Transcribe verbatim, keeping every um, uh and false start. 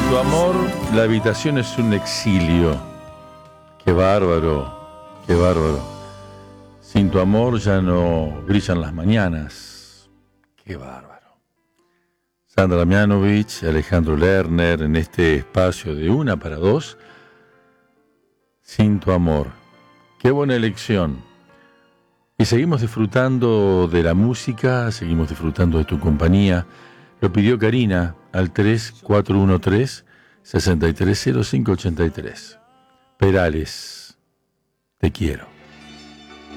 tu amor, la habitación es un exilio. Qué bárbaro, qué bárbaro. Sin tu amor ya no brillan las mañanas. Qué bárbaro. Sandra Mianovich, Alejandro Lerner, en este espacio de una para dos. Sin tu amor. Qué buena elección. Y seguimos disfrutando de la música, seguimos disfrutando de tu compañía. Lo pidió Karina al tres cuatro uno tres, seis tres cero cinco ocho tres. Perales, te quiero.